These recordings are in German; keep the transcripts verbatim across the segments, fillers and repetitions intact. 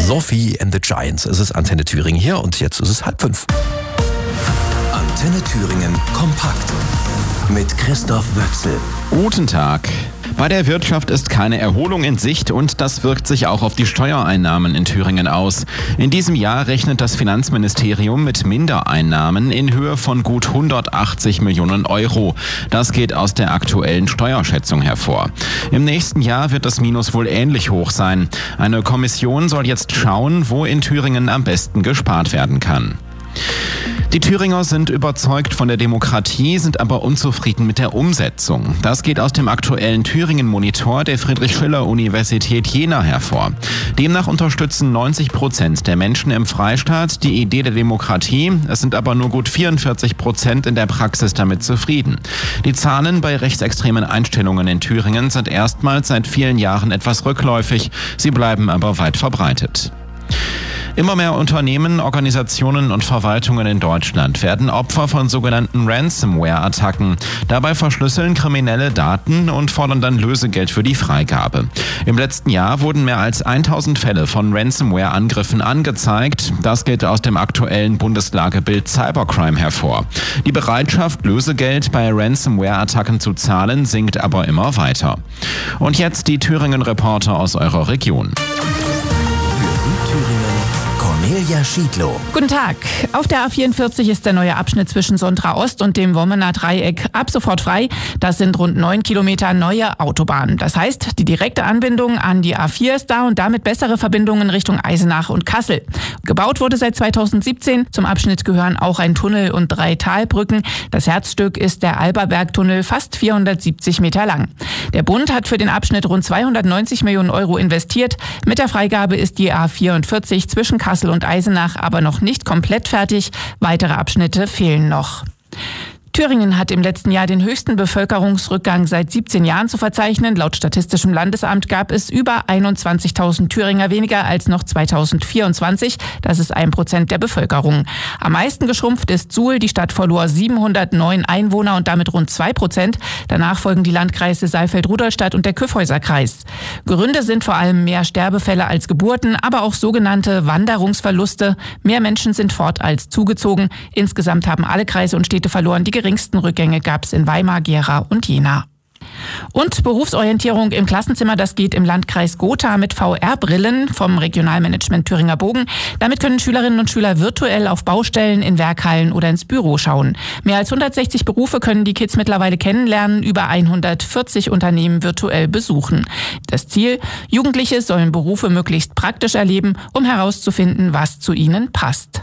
Sophie and the Giants. Es ist Antenne Thüringen hier und jetzt ist es halb fünf. Antenne Thüringen kompakt mit Christoph Wöchsel. Guten Tag. Bei der Wirtschaft ist keine Erholung in Sicht und das wirkt sich auch auf die Steuereinnahmen in Thüringen aus. In diesem Jahr rechnet das Finanzministerium mit Mindereinnahmen in Höhe von gut hundertachtzig Millionen Euro. Das geht aus der aktuellen Steuerschätzung hervor. Im nächsten Jahr wird das Minus wohl ähnlich hoch sein. Eine Kommission soll jetzt schauen, wo in Thüringen am besten gespart werden kann. Die Thüringer sind überzeugt von der Demokratie, sind aber unzufrieden mit der Umsetzung. Das geht aus dem aktuellen Thüringen-Monitor der Friedrich-Schiller-Universität Jena hervor. Demnach unterstützen neunzig Prozent der Menschen im Freistaat die Idee der Demokratie. Es sind aber nur gut vierundvierzig Prozent in der Praxis damit zufrieden. Die Zahlen bei rechtsextremen Einstellungen in Thüringen sind erstmals seit vielen Jahren etwas rückläufig. Sie bleiben aber weit verbreitet. Immer mehr Unternehmen, Organisationen und Verwaltungen in Deutschland werden Opfer von sogenannten Ransomware-Attacken. Dabei verschlüsseln Kriminelle Daten und fordern dann Lösegeld für die Freigabe. Im letzten Jahr wurden mehr als tausend Fälle von Ransomware-Angriffen angezeigt. Das geht aus dem aktuellen Bundeslagebild Cybercrime hervor. Die Bereitschaft, Lösegeld bei Ransomware-Attacken zu zahlen, sinkt aber immer weiter. Und jetzt die Thüringen-Reporter aus eurer Region. Cornelia Schiedlow. Guten Tag. Auf der A vierundvierzig ist der neue Abschnitt zwischen Sondra Ost und dem Wommener Dreieck ab sofort frei. Das sind rund neun Kilometer neue Autobahn. Das heißt, die direkte Anbindung an die A vier ist da und damit bessere Verbindungen Richtung Eisenach und Kassel. Gebaut wurde seit zweitausendsiebzehn. Zum Abschnitt gehören auch ein Tunnel und drei Talbrücken. Das Herzstück ist der Alberbergtunnel, fast vierhundertsiebzig Meter lang. Der Bund hat für den Abschnitt rund zweihundertneunzig Millionen Euro investiert. Mit der Freigabe ist die A vierundvierzig zwischen Kassel und Eisenach aber noch nicht komplett fertig. Weitere Abschnitte fehlen noch. Thüringen hat im letzten Jahr den höchsten Bevölkerungsrückgang seit siebzehn Jahren zu verzeichnen. Laut Statistischem Landesamt gab es über einundzwanzigtausend Thüringer weniger als noch zweitausendvierundzwanzig. Das ist ein Prozent der Bevölkerung. Am meisten geschrumpft ist Suhl. Die Stadt verlor siebenhundertneun Einwohner und damit rund zwei Prozent. Danach folgen die Landkreise Saalfeld-Rudolstadt und der Kyffhäuser-Kreis. Gründe sind vor allem mehr Sterbefälle als Geburten, aber auch sogenannte Wanderungsverluste. Mehr Menschen sind fort als zugezogen. Insgesamt haben alle Kreise und Städte verloren. Die geringsten Rückgänge gab es in Weimar, Gera und Jena. Und Berufsorientierung im Klassenzimmer, das geht im Landkreis Gotha mit V R-Brillen vom Regionalmanagement Thüringer Bogen. Damit können Schülerinnen und Schüler virtuell auf Baustellen, in Werkhallen oder ins Büro schauen. Mehr als hundertsechzig Berufe können die Kids mittlerweile kennenlernen, über hundertvierzig Unternehmen virtuell besuchen. Das Ziel: Jugendliche sollen Berufe möglichst praktisch erleben, um herauszufinden, was zu ihnen passt.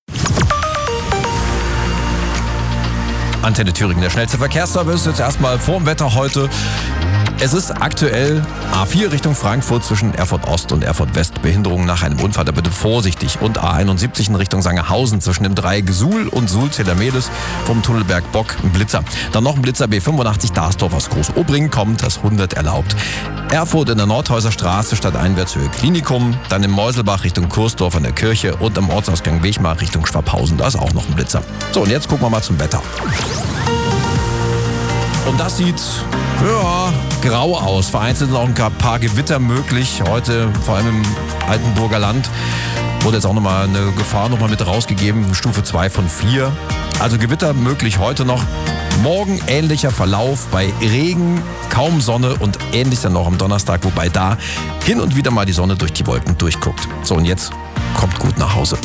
Antenne Thüringen, der schnellste Verkehrsservice. Jetzt erstmal vorm Wetter heute. Es ist aktuell A vier Richtung Frankfurt zwischen Erfurt Ost und Erfurt West. Behinderung nach einem Unfall, da bitte vorsichtig. Und A einundsiebzig in Richtung Sangerhausen zwischen dem Dreieck Suhl und Suhl-Zedermedes vom Tunnelberg Bock ein Blitzer. Dann noch ein Blitzer B fünfundachtzig Darsdorf aus Groß-Obringen kommt, das hundert erlaubt. Erfurt in der Nordhäuser Straße stadteinwärts Höhe Klinikum. Dann im Meuselbach Richtung Kursdorf an der Kirche und am Ortsausgang Wechmar Richtung Schwabhausen. Da ist auch noch ein Blitzer. So, und jetzt gucken wir mal zum Wetter. Und das sieht, ja, grau aus. Vereinzelt sind auch ein paar Gewitter möglich. Heute, vor allem im Altenburger Land, wurde jetzt auch nochmal eine Gefahr nochmal mit rausgegeben. Stufe zwei von vier. Also Gewitter möglich heute noch. Morgen ähnlicher Verlauf bei Regen, kaum Sonne und ähnlich dann noch am Donnerstag, wobei da hin und wieder mal die Sonne durch die Wolken durchguckt. So, und jetzt kommt gut nach Hause.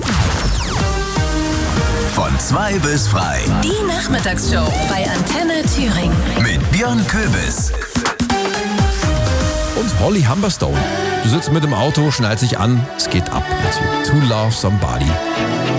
Von zwei bis frei. Die Nachmittagsshow bei Antenne Thüringen. Mit Björn Köbis. Und Holly Humberstone. Du sitzt mit dem Auto, schnallt sich an, es geht ab. To Love Somebody.